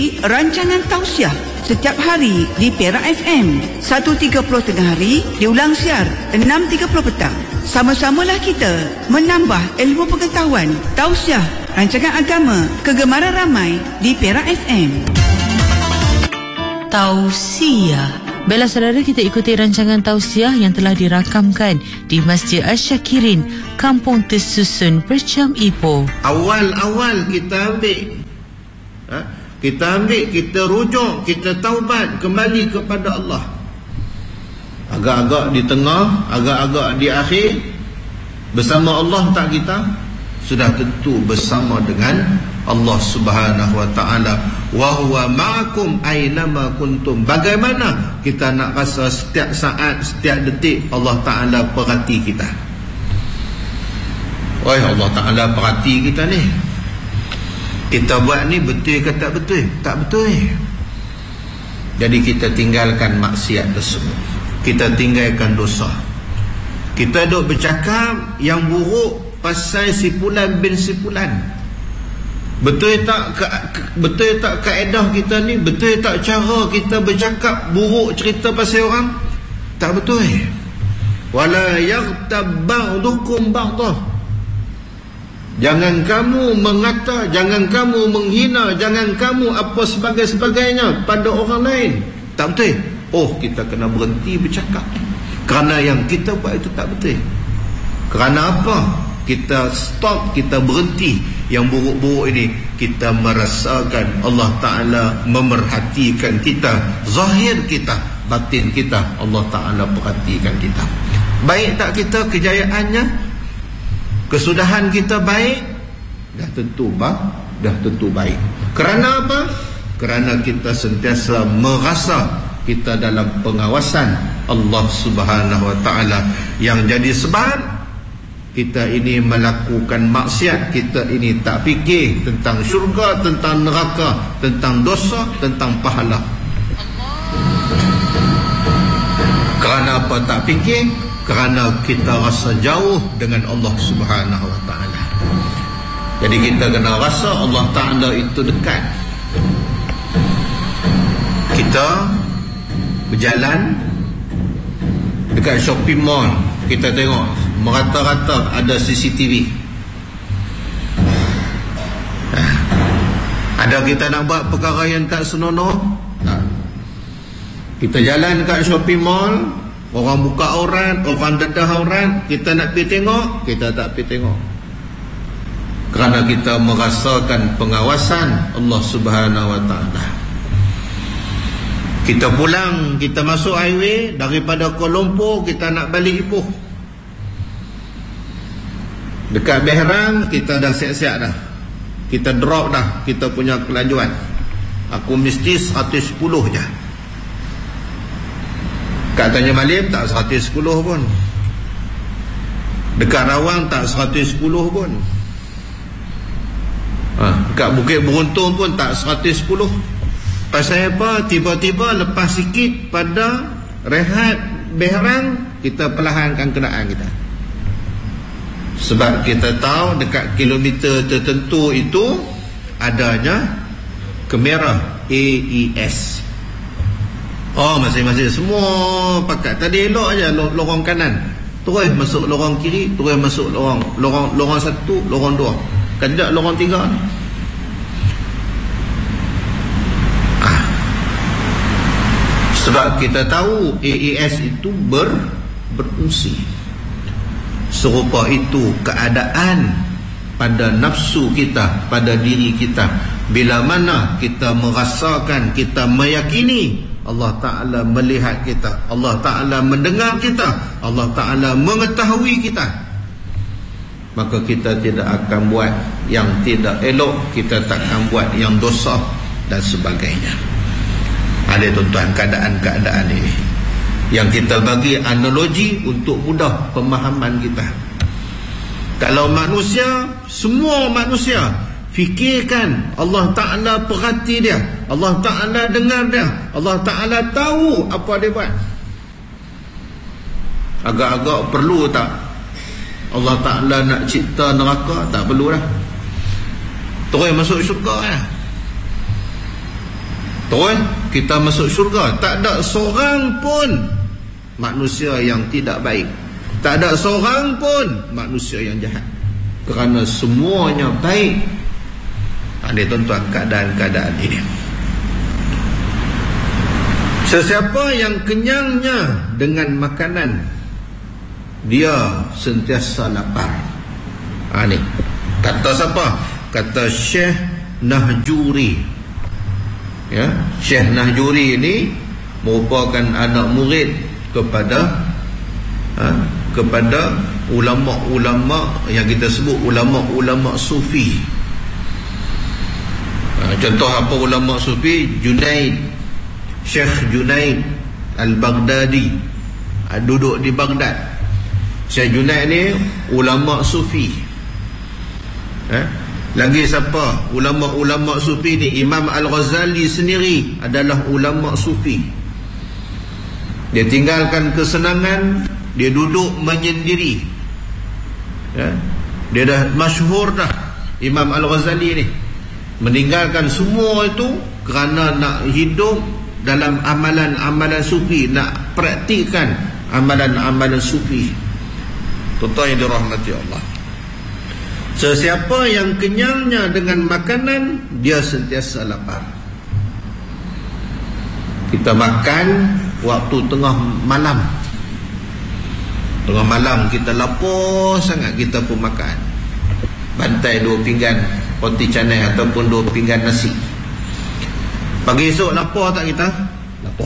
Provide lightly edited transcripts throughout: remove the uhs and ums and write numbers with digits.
Ikuti rancangan tausiah setiap hari di Perak FM 1.30 tengah hari, diulang siar 6.30 petang. Sama-samalah kita menambah ilmu pengetahuan. Tausiah, rancangan agama kegemaran ramai di Perak FM. Tausiah. Baiklah saudara, kita ikuti rancangan tausiah yang telah dirakamkan di Masjid Asy-Syakirin, Kampung Tersusun, Percam Ipoh. Awal-awal kita ambil, kita rujuk, kita taubat kembali kepada Allah. Agak-agak di tengah, agak-agak di akhir, bersama Allah tak kita? Sudah tentu bersama dengan Allah Subhanahu wa ta'ala. Wa huwa ma'akum aynama kuntum. Bagaimana kita nak rasa setiap saat, setiap detik Allah Ta'ala perhati kita? Allah Ta'ala perhati kita ni. Kita buat ni betul ke tak betul? Tak betul. Jadi kita tinggalkan maksiat tersebut, kita tinggalkan dosa. Kita duk bercakap yang buruk pasal si Fulan bin si Fulan. Betul tak kaedah kita ni? Betul tak cara kita bercakap buruk cerita pasal orang? Tak betul. Wala yaghtab ba'dukum ba'dah. Jangan kamu mengata, jangan kamu menghina, jangan kamu apa sebagainya pada orang lain. Tak betul. Kita kena berhenti bercakap, kerana yang kita buat itu tak betul. Kerana apa? Kita stop, kita berhenti yang buruk-buruk ini. Kita merasakan Allah Ta'ala memerhatikan kita, zahir kita, batin kita, Allah Ta'ala perhatikan kita. Baik tak kita kejayaannya? Kesudahan kita baik? Dah tentu baik. Kerana apa? Kerana kita sentiasa merasa kita dalam pengawasan Allah Subhanahu wa ta'ala, yang jadi sebab kita ini melakukan maksiat. Kita ini tak fikir tentang syurga, tentang neraka, tentang dosa, tentang pahala. Kerana apa tak fikir? Kerana kita rasa jauh dengan Allah Subhanahu wa ta'ala. Jadi kita kena rasa Allah Ta'ala itu dekat. Kita berjalan dekat shopping mall, kita tengok merata-rata ada CCTV. Ada kita nak buat perkara yang tak senonoh? Tak. Kita jalan kat shopping mall, orang buka aurat, orang dedah aurat, kita nak pergi tengok, kita tak pergi tengok. Kerana kita merasakan pengawasan Allah Subhanahu wa ta'ala. Kita pulang, kita masuk highway daripada Kuala Lumpur, kita nak balik Ipoh. Dekat Behrang kita dah siap-siap dah, kita drop dah kita punya kelajuan. Aku mesti 110 je. Kat Tanjung Malim tak 110 pun. Dekat Rawang tak 110 pun. Dekat Bukit Beruntung pun tak 110. Pasal apa? Tiba-tiba lepas sikit pada rehat Behrang, kita perlahankan kenderaan kita. Sebab kita tahu dekat kilometer tertentu itu adanya kamera AES. Masing-masing semua pakat. Tadi elok aja lorong kanan, terus masuk lorong kiri, terus masuk lorong 1, lorong 2. Kan tidak lorong 3 ni. Sebab kita tahu AES itu berfungsi. Serupa itu keadaan pada nafsu kita, pada diri kita. Bila mana kita merasakan, kita meyakini Allah Ta'ala melihat kita, Allah Ta'ala mendengar kita, Allah Ta'ala mengetahui kita, maka kita tidak akan buat yang tidak elok, kita tak akan buat yang dosa dan sebagainya. Ada tuan-tuan keadaan-keadaan ini yang kita bagi analogi untuk mudah pemahaman kita. Kalau manusia, semua manusia fikirkan Allah Ta'ala perhati dia, Allah Ta'ala dengar dia, Allah Ta'ala tahu apa dia buat. Agak-agak perlu tak Allah Ta'ala nak cipta neraka? Tak perlu dah, terus masuk syurga lah. Terus kita masuk syurga. Tak ada seorang pun manusia yang tidak baik. Tak ada seorang pun manusia yang jahat. Kerana semuanya baik. Ini tuan-tuan keadaan-keadaan ini. Sesiapa yang kenyangnya dengan makanan, dia sentiasa lapar. Ini kata siapa? Kata Syekh Nahjuri. Ya, Syekh Nahjuri ini merupakan anak murid kepada ulama-ulama yang kita sebut ulama-ulama sufi. Contoh apa ulama sufi? Junaid, Syekh Junaid Al-Baghdadi, duduk di Baghdad. Syekh Junaid ni ulama sufi. Lagi siapa? Ulama-ulama sufi ni, Imam Al-Ghazali sendiri adalah ulama sufi. Dia tinggalkan kesenangan, dia duduk menyendiri. Dia dah masyhur dah, Imam Al-Ghazali ni. Meninggalkan semua itu kerana nak hidup dalam amalan-amalan sufi, nak praktikkan amalan-amalan sufi. Tuan-tuan yang dirahmati Allah, sesiapa yang kenyangnya dengan makanan, dia sentiasa lapar. Kita makan waktu tengah malam. Tengah malam kita lapar sangat, kita pun makan. Bantai 2 pinggan roti canai ataupun 2 pinggan nasi. Pagi esok lapar tak kita? Lapar.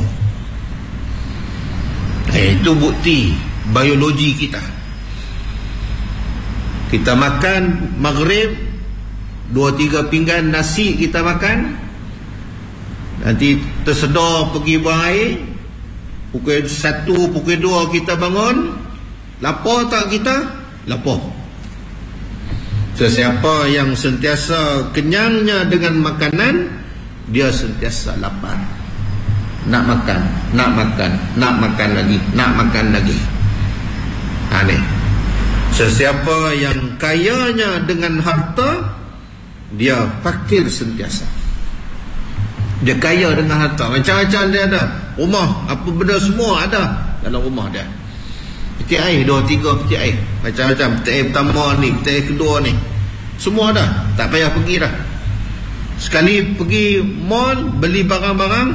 Itu bukti biologi kita. Kita makan maghrib 2-3 pinggan nasi kita makan. Nanti tersedar pergi buang air. Pukul 1, pukul 2 kita bangun. Lapar tak kita? Lapar. Sesiapa yang sentiasa kenyangnya dengan makanan, dia sentiasa lapar. Nak makan, nak makan, nak makan lagi, nak makan lagi. Ni. Sesiapa yang kayanya dengan harta, dia fakir sentiasa. Dia kaya dengan harta, macam-macam dia ada. Rumah, apa benda semua ada dalam rumah dia. Peti air, 2-3 peti air. Macam-macam, peti air pertama ni, peti air kedua ni, semua ada. Tak payah pergi dah. Sekali pergi mall, beli barang-barang,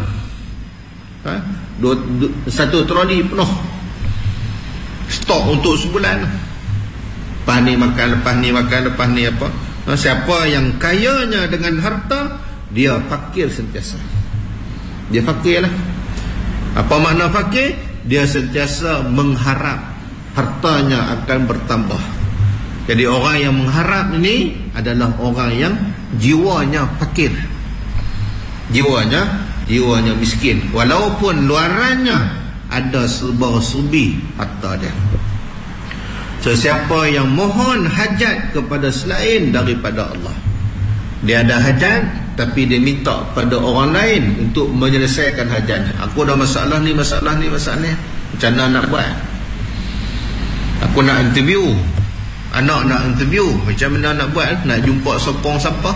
satu troli penuh stok untuk sebulan. Lepas ni makan, lepas ni makan, lepas ni apa. Siapa yang kayanya dengan harta, dia fakir sentiasa. Dia fakir lah. Apa makna fakir? Dia sentiasa mengharap hartanya akan bertambah. Jadi orang yang mengharap ini adalah orang yang jiwanya fakir, jiwanya miskin, walaupun luarannya ada serba-serbi harta dia. Sesiapa yang mohon hajat kepada selain daripada Allah, dia ada hajat tapi dia minta pada orang lain untuk menyelesaikan hajatnya. Aku ada masalah ni, masalah ni, masalah ni, macam mana nak buat? Aku nak interview, anak nak interview, macam mana nak buat? Nak jumpa sopong siapa?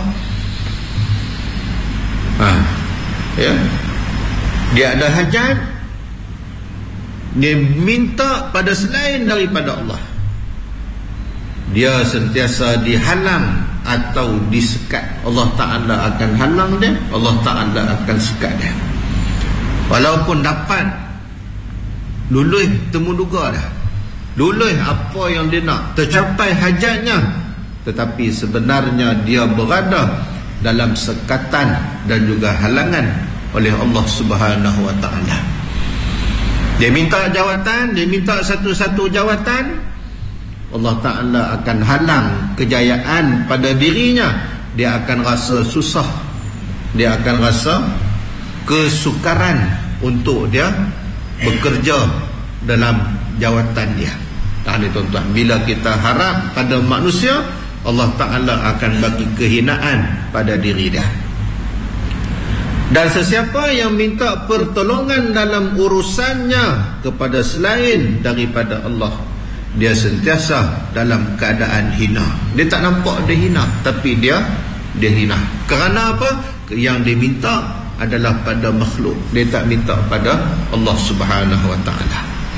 Ya. Dia ada hajat, dia minta pada selain daripada Allah. Dia sentiasa dihalang atau disekat. Allah Ta'ala akan halang dia, Allah Ta'ala akan sekat dia. Walaupun dapat lulus temuduga dah, lulus apa yang dia nak, tercapai hajatnya, tetapi sebenarnya dia berada dalam sekatan dan juga halangan oleh Allah Subhanahu Wa Ta'ala. Dia minta jawatan, dia minta satu-satu jawatan, Allah Ta'ala akan halang kejayaan pada dirinya. Dia akan rasa susah, dia akan rasa kesukaran untuk dia bekerja dalam jawatan dia. Ini tuan-tuan, bila kita harap pada manusia, Allah Ta'ala akan bagi kehinaan pada diri dia. Dan sesiapa yang minta pertolongan dalam urusannya kepada selain daripada Allah, dia sentiasa dalam keadaan hina. Dia tak nampak dia hina, tapi dia hina. Kerana apa? Yang dia minta adalah pada makhluk. Dia tak minta pada Allah Subhanahu Wa Taala.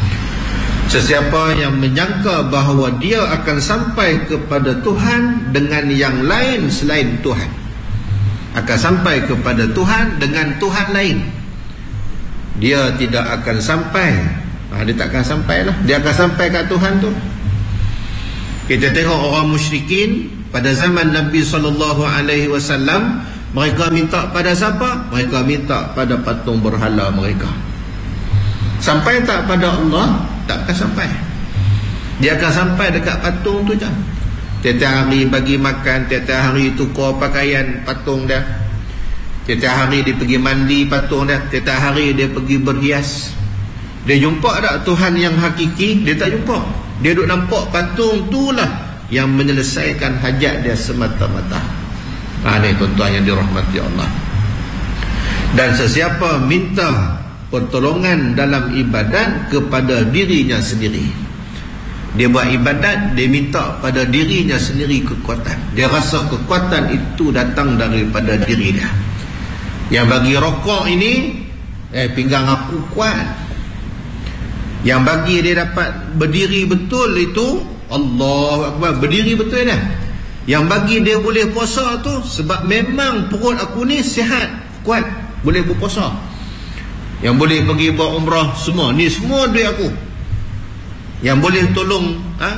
Sesiapa yang menyangka bahawa dia akan sampai kepada Tuhan dengan yang lain selain Tuhan, akan sampai kepada Tuhan dengan Tuhan lain, dia tidak akan sampai. Dia tak akan sampai lah. Dia akan sampai kat Tuhan tu. Kita tengok orang musyrikin pada zaman Nabi SAW, mereka minta pada siapa? Mereka minta pada patung berhala mereka. Sampai tak pada Allah? Tak akan sampai. Dia akan sampai dekat patung tu je. Tiap-tiap hari bagi makan, tiap-tiap hari tukar pakaian patung dia, tiap-tiap hari dia pergi mandi patung dia, tiap-tiap hari dia pergi berhias. Dia jumpa tak Tuhan yang hakiki? Dia tak jumpa. Dia duk nampak patung tu lah yang menyelesaikan hajat dia semata-mata. Ini tuan-tuan yang dirahmati Allah. Dan sesiapa minta pertolongan dalam ibadat kepada dirinya sendiri, dia buat ibadat, dia minta pada dirinya sendiri kekuatan. Dia rasa kekuatan itu datang daripada diri dia. Yang bagi rokok ini, pinggang aku kuat. Yang bagi dia dapat berdiri betul itu, Allahu Akbar, berdiri betul dah. Yang bagi dia boleh puasa tu sebab memang perut aku ni sihat, kuat, boleh berpuasa. Yang boleh pergi buat umrah, semua ni semua duit aku. Yang boleh tolong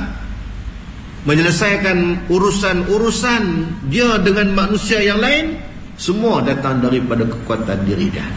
menyelesaikan urusan-urusan dia dengan manusia yang lain, semua datang daripada kekuatan diri dia.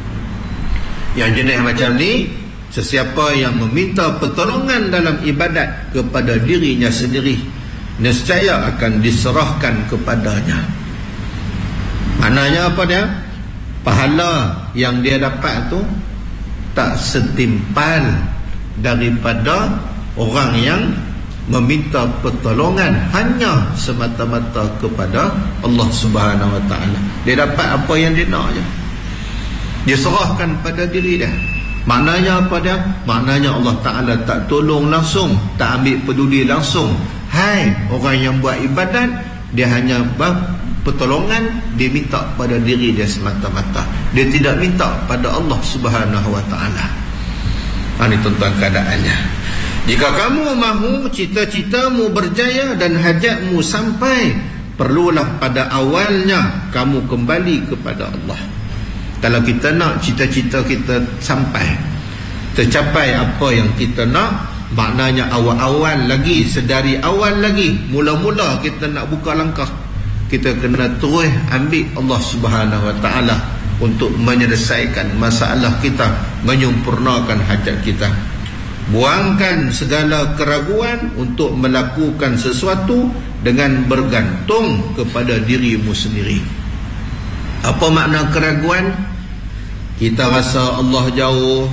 Yang jenis macam ni, sesiapa yang meminta pertolongan dalam ibadat kepada dirinya sendiri, nescaya akan diserahkan kepadanya. Maknanya apa dia? Pahala yang dia dapat tu tak setimpal daripada orang yang meminta pertolongan hanya semata-mata kepada Allah Subhanahu Wa Taala. Dia dapat apa yang dia nak je. Dia serahkan pada diri dia. Maknanya apa dia? Maknanya Allah Ta'ala tak tolong langsung, tak ambil peduli langsung. Hai orang yang buat ibadat, dia hanya pertolongan, dia minta pada diri dia semata-mata. Dia tidak minta pada Allah Subhanahu Wa Ta'ala. Ini tuan-tuan keadaannya. Jika kamu mahu cita-citamu berjaya dan hajatmu sampai, perlulah pada awalnya kamu kembali kepada Allah. Kalau kita nak cita-cita kita sampai, tercapai apa yang kita nak, maknanya awal-awal lagi, sedari awal lagi, mula-mula kita nak buka langkah, kita kena terus ambil Allah Subhanahu Wa Taala untuk menyelesaikan masalah kita, menyempurnakan hajat kita. Buangkan segala keraguan untuk melakukan sesuatu dengan bergantung kepada dirimu sendiri. Apa makna keraguan? Kita rasa Allah jauh,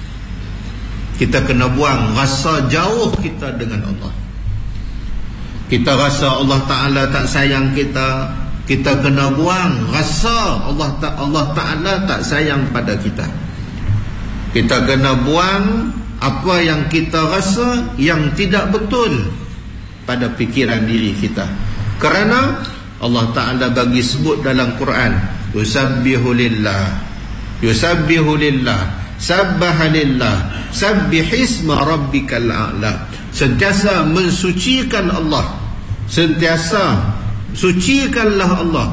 kita kena buang rasa jauh kita dengan Allah. Kita rasa Allah Ta'ala tak sayang kita, kita kena buang rasa Allah Ta'ala tak sayang pada kita. Kita kena buang apa yang kita rasa yang tidak betul pada fikiran diri kita. Kerana Allah Ta'ala bagi sebut dalam Quran, Yusabbihu lillah, Yusabbihu lillah, Sabbaha lillah, Sabbihisma rabbikal a'la. Sentiasa mensucikan Allah, sentiasa sucikanlah Allah,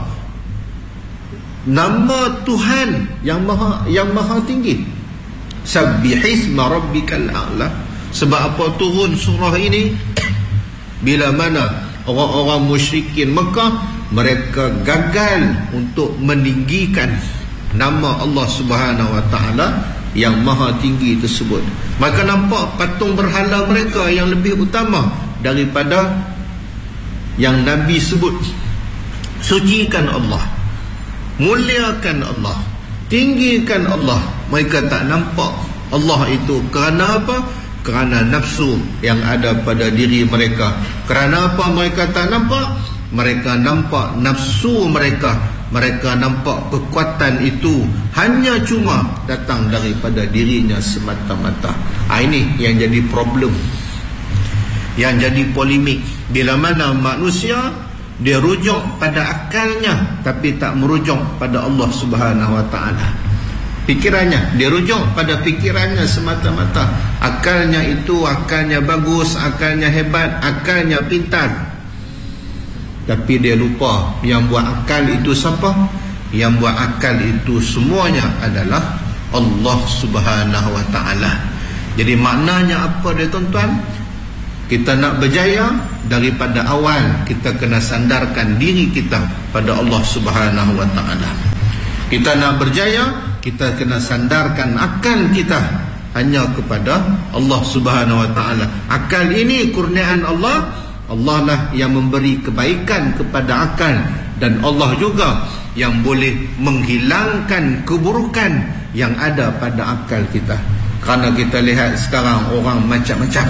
nama Tuhan yang maha tinggi. Sabbihisma rabbikal a'la. Sebab apa turun surah ini? Bila mana orang-orang musyrikin Mekah, mereka gagal untuk meninggikan nama Allah Subhanahu Wa Taala yang maha tinggi tersebut. Maka nampak patung berhala mereka yang lebih utama daripada yang Nabi sebut. Sucikan Allah, muliakan Allah, tinggikan Allah. Mereka tak nampak Allah itu. Kerana apa? Kerana nafsu yang ada pada diri mereka. Kerana apa mereka tak nampak? Mereka nampak nafsu mereka. Mereka nampak kekuatan itu hanya cuma datang daripada dirinya semata-mata. Ini yang jadi problem, yang jadi polemik. Bila mana manusia Dia rujuk pada akalnya tapi tak merujuk pada Allah Subhanahu Wa Taala. Pikirannya, dia rujuk pada pikirannya semata-mata. Akalnya itu akalnya bagus, akalnya hebat, akalnya pintar. Tapi dia lupa yang buat akal itu siapa? Yang buat akal itu semuanya adalah Allah Subhanahu Wa Taala. Jadi maknanya apa dia tuan-tuan? Kita nak berjaya, daripada awal kita kena sandarkan diri kita pada Allah Subhanahu Wa Taala. Kita nak berjaya, kita kena sandarkan akal kita hanya kepada Allah Subhanahu Wa Taala. Akal ini kurniaan Allah. Allah lah yang memberi kebaikan kepada akal, dan Allah juga yang boleh menghilangkan keburukan yang ada pada akal kita. Kerana kita lihat sekarang orang macam-macam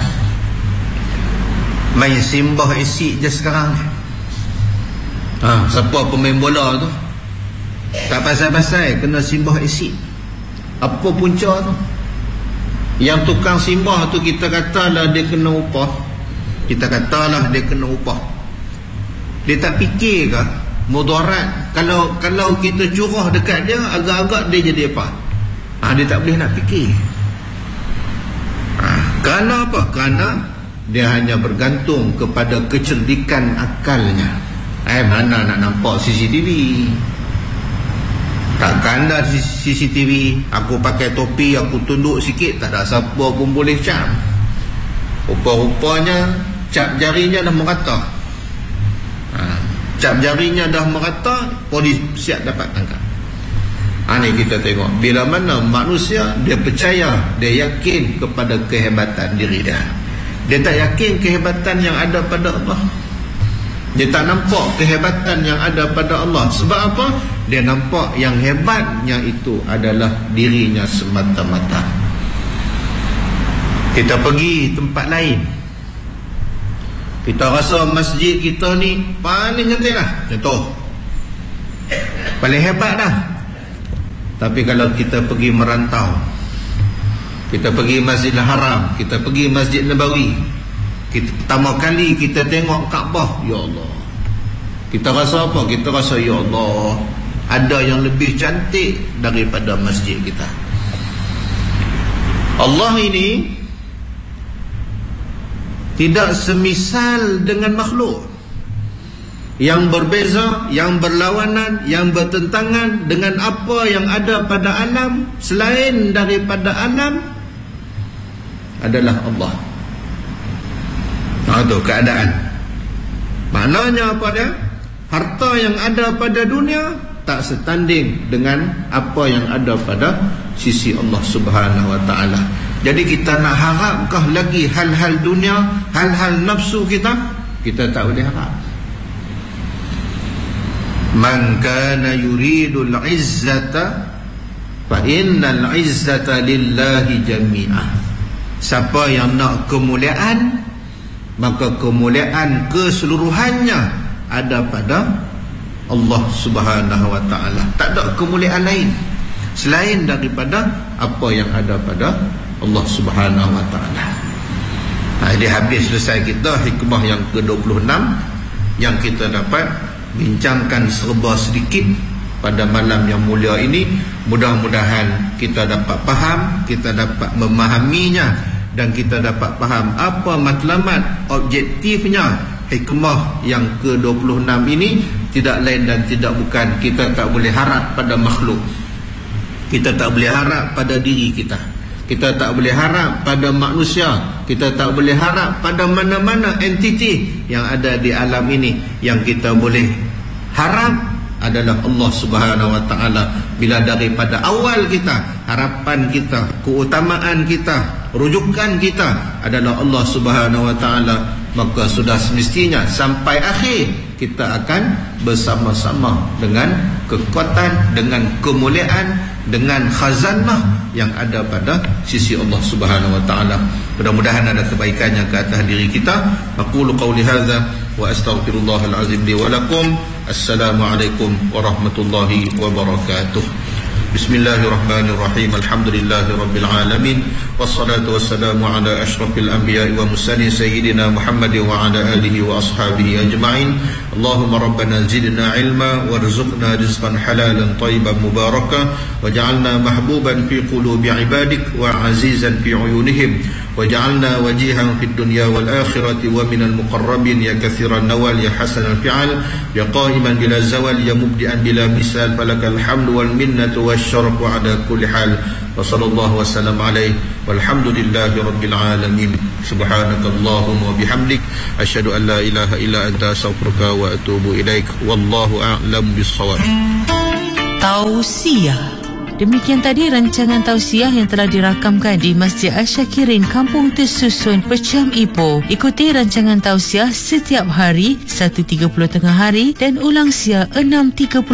main simbah isi je sekarang. Siapa pemain bola tu tak pasal-pasal kena simbah isi. Apa punca tu? Yang tukang simbah tu kita katalah dia kena upah. Kita katalah dia kena upah. Dia tak fikir ke mudarat kalau kita curah dekat dia, agak-agak dia jadi apa? Dia tak boleh nak fikir. Kerana apa? Kerana dia hanya bergantung kepada kecerdikan akalnya. Mana nak nampak CCTV? Takkan ada CCTV, aku pakai topi, aku tunduk sikit, tak ada siapa pun boleh cap. Rupa-rupanya cap jarinya dah merata. Cap jarinya dah merata, polis siap dapat tangkap. Ni kita tengok bila mana manusia dia percaya, dia yakin kepada kehebatan diri dia. Dia tak yakin kehebatan yang ada pada Allah. Dia tak nampak kehebatan yang ada pada Allah. Sebab apa? Dia nampak yang hebatnya itu adalah dirinya semata-mata. Kita pergi tempat lain, kita rasa masjid kita ni paling cantik lah, contoh, paling hebat dah. Tapi kalau kita pergi merantau, kita pergi Masjidil Haram, kita pergi Masjid Nabawi, pertama kali kita tengok Kaabah, ya Allah, kita rasa apa? Kita rasa ya Allah, ada yang lebih cantik daripada masjid kita. Allah ini tidak semisal dengan makhluk yang berbeza, yang berlawanan, yang bertentangan dengan apa yang ada pada alam. Selain daripada alam adalah Allah. Itu keadaan. Maknanya apa dia? Harta yang ada pada dunia tak setanding dengan apa yang ada pada sisi Allah Subhanahu Wa Taala. Jadi kita nak harapkah lagi hal-hal dunia, hal-hal nafsu kita? Kita tak boleh harap. Man kana yuridul izzata fa innal izzata lillahi jami'ah. Siapa yang nak kemuliaan, maka kemuliaan keseluruhannya ada pada Allah Subhanahu Wa Taala. Tak ada kemuliaan lain selain daripada apa yang ada pada Allah Subhanahu Wa Taala. Jadi habis selesai kita hikmah yang ke-26 yang kita dapat bincangkan serba sedikit pada malam yang mulia ini. Mudah-mudahan kita dapat faham, kita dapat memahaminya, dan kita dapat faham apa matlamat objektifnya hikmah yang ke-26 ini. Tidak lain dan tidak bukan, kita tak boleh harap pada makhluk, kita tak boleh harap pada diri kita, kita tak boleh harap pada manusia, kita tak boleh harap pada mana-mana entiti yang ada di alam ini. Yang kita boleh harap adalah Allah Subhanahu Wa Taala. Bila daripada awal kita, harapan kita, keutamaan kita, rujukan kita adalah Allah Subhanahu Wa Taala, maka sudah semestinya sampai akhir kita akan bersama-sama dengan kekuatan, dengan kemuliaan, dengan khazanah yang ada pada sisi Allah Subhanahu Wa Taala. Mudah-mudahan ada kebaikannya ke atas diri kita. Aqulu qawli hadza wa astaghfirullahal azim li wa lakum. Assalamualaikum warahmatullahi wabarakatuh. Bismillahirrahmanirrahim. Alhamdulillahirabbil alamin. Wassalatu wassalamu ala asyrafil anbiya'i wa mursalin sayyidina Muhammadin wa ala alihi wa ashabihi ajma'in. Allahumma rabbana zidna ilma warzuqna rizqan halalan tayyiban mubarakah waj'alna mahbuban fi qulubi ibadik wa azizan fi uyunihim waj'alna wajihan fid dunya wal akhirati wa minal muqarrabin ya katsiran nawal ya hasanal fi'al ya qa'iman bila zawal ya mubdi'an bila misal falakal hamdu wal minnatu wasyarafu ala kulli hal wa sallallahu wasallam alaihi walhamdulillahi rabbil alamin subhanakallahumma wa bihamdik asyhadu an la ilaha illa anta astaghfiruka wa atubu ilaik wallahu a'lam bissawab. Tausiah. Demikian tadi rancangan tausiah yang telah dirakamkan di Masjid Asyakirin, Kampung Tersusun, Percam Ipoh. Ikuti rancangan tausiah setiap hari 1.30 tengah hari dan ulang siar 6.30